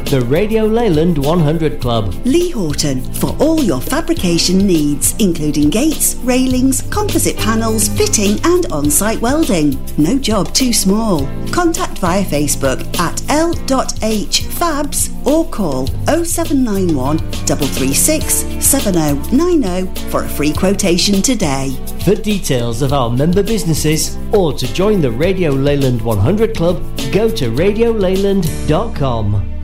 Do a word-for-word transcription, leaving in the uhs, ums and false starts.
The Radio Leyland one hundred Club. Lee Horton, for all your fabrication needs, including gates, railings, composite panels, fitting and on-site welding. No job too small. Contact via Facebook at l dot h fabs or call oh seven nine one, three three six, seven oh nine oh for a free quotation today. For details of our member businesses or to join the Radio Leyland one hundred Club, go to radio leyland dot com.